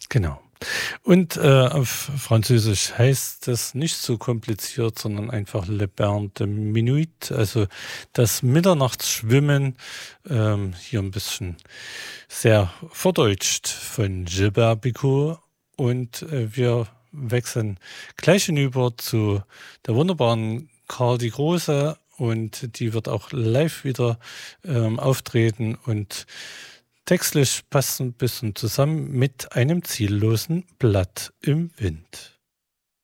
Genau. Und auf Französisch heißt das nicht so kompliziert, sondern einfach Le Bain de Minuit, also das Mitternachtsschwimmen, hier ein bisschen sehr verdeutscht von Gilbert Bécaud. Und wir wechseln gleich hinüber zu der wunderbaren Karl die Große und die wird auch live wieder auftreten und textlich passt ein bisschen zusammen mit einem ziellosen Blatt im Wind.